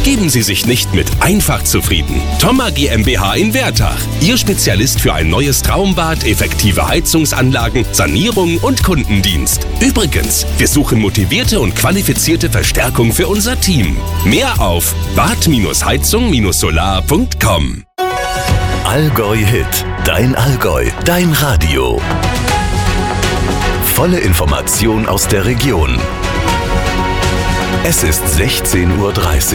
Geben Sie sich nicht mit einfach zufrieden. Thoma GmbH in Wertach. Ihr Spezialist für ein neues Traumbad, effektive Heizungsanlagen, Sanierung und Kundendienst. Übrigens, wir suchen motivierte und qualifizierte Verstärkung für unser Team. Mehr auf bad-heizung-solar.com. Allgäu Hit. Dein Allgäu. Dein Radio. Volle Information aus der Region. Es ist 16:30 Uhr.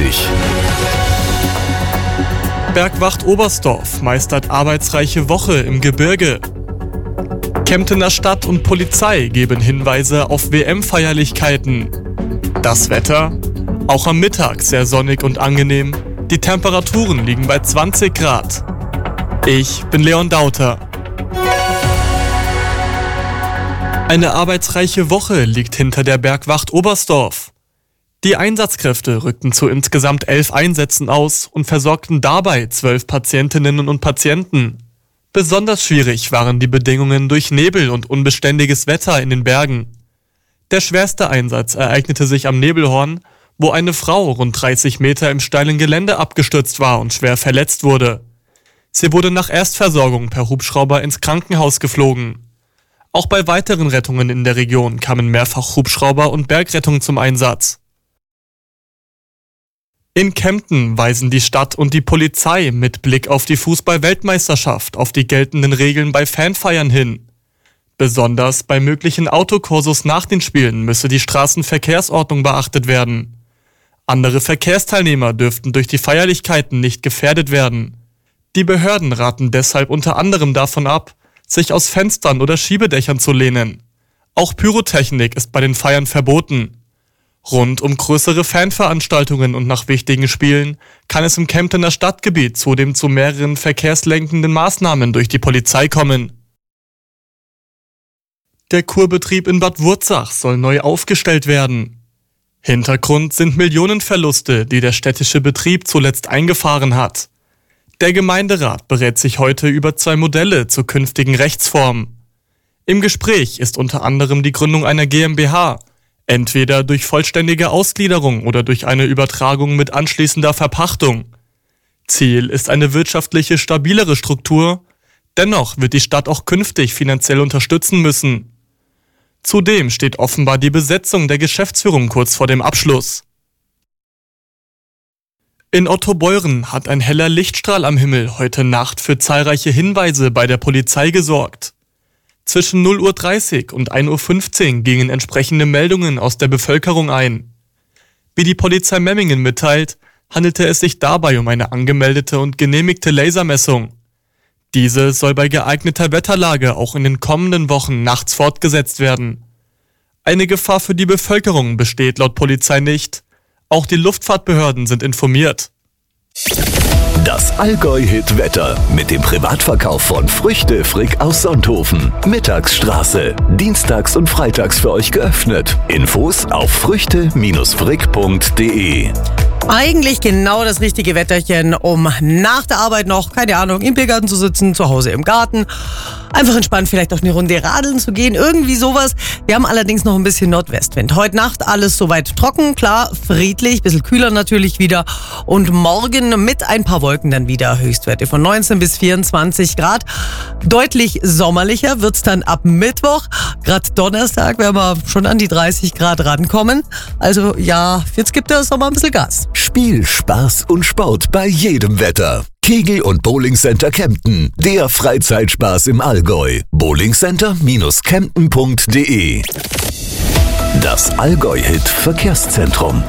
Bergwacht Oberstdorf meistert arbeitsreiche Woche im Gebirge. Kemptener Stadt und Polizei geben Hinweise auf WM-Feierlichkeiten. Das Wetter? Auch am Mittag sehr sonnig und angenehm. Die Temperaturen liegen bei 20 Grad. Ich bin Leon Dauter. Eine arbeitsreiche Woche liegt hinter der Bergwacht Oberstdorf. Die Einsatzkräfte rückten zu insgesamt 11 Einsätzen aus und versorgten dabei 12 Patientinnen und Patienten. Besonders schwierig waren die Bedingungen durch Nebel und unbeständiges Wetter in den Bergen. Der schwerste Einsatz ereignete sich am Nebelhorn, wo eine Frau rund 30 Meter im steilen Gelände abgestürzt war und schwer verletzt wurde. Sie wurde nach Erstversorgung per Hubschrauber ins Krankenhaus geflogen. Auch bei weiteren Rettungen in der Region kamen mehrfach Hubschrauber und Bergrettung zum Einsatz. In Kempten weisen die Stadt und die Polizei mit Blick auf die Fußball-Weltmeisterschaft auf die geltenden Regeln bei Fanfeiern hin. Besonders bei möglichen Autokursus nach den Spielen müsse die Straßenverkehrsordnung beachtet werden. Andere Verkehrsteilnehmer dürften durch die Feierlichkeiten nicht gefährdet werden. Die Behörden raten deshalb unter anderem davon ab, sich aus Fenstern oder Schiebedächern zu lehnen. Auch Pyrotechnik ist bei den Feiern verboten. Rund um größere Fanveranstaltungen und nach wichtigen Spielen kann es im Kemptener Stadtgebiet zudem zu mehreren verkehrslenkenden Maßnahmen durch die Polizei kommen. Der Kurbetrieb in Bad Wurzach soll neu aufgestellt werden. Hintergrund sind Millionenverluste, die der städtische Betrieb zuletzt eingefahren hat. Der Gemeinderat berät sich heute über 2 Modelle zur künftigen Rechtsform. Im Gespräch ist unter anderem die Gründung einer GmbH, entweder durch vollständige Ausgliederung oder durch eine Übertragung mit anschließender Verpachtung. Ziel ist eine wirtschaftliche, stabilere Struktur. Dennoch wird die Stadt auch künftig finanziell unterstützen müssen. Zudem steht offenbar die Besetzung der Geschäftsführung kurz vor dem Abschluss. In Ottobeuren hat ein heller Lichtstrahl am Himmel heute Nacht für zahlreiche Hinweise bei der Polizei gesorgt. Zwischen 0:30 Uhr und 1:15 Uhr gingen entsprechende Meldungen aus der Bevölkerung ein. Wie die Polizei Memmingen mitteilt, handelte es sich dabei um eine angemeldete und genehmigte Lasermessung. Diese soll bei geeigneter Wetterlage auch in den kommenden Wochen nachts fortgesetzt werden. Eine Gefahr für die Bevölkerung besteht laut Polizei nicht. Auch die Luftfahrtbehörden sind informiert. Das Allgäu-Hit-Wetter mit dem Privatverkauf von Früchte Frick aus Sonthofen. Mittagsstraße. Dienstags und freitags für euch geöffnet. Infos auf früchte-frick.de. Eigentlich genau das richtige Wetterchen, um nach der Arbeit noch, keine Ahnung, im Biergarten zu sitzen, zu Hause im Garten. Einfach entspannt vielleicht auch eine Runde radeln zu gehen, irgendwie sowas. Wir haben allerdings noch ein bisschen Nordwestwind. Heute Nacht alles soweit trocken, klar, friedlich, bisschen kühler natürlich wieder. Und morgen mit ein paar Wolken dann wieder Höchstwerte von 19 bis 24 Grad. Deutlich sommerlicher wird's dann ab Mittwoch. Gerade Donnerstag werden wir schon an die 30 Grad rankommen. Also ja, jetzt gibt der Sommer ein bisschen Gas. Spiel, Spaß und Sport bei jedem Wetter. Kegel- und Bowlingcenter Kempten. Der Freizeitspaß im Allgäu. bowlingcenter-kempten.de. Das Allgäu-Hit Verkehrszentrum.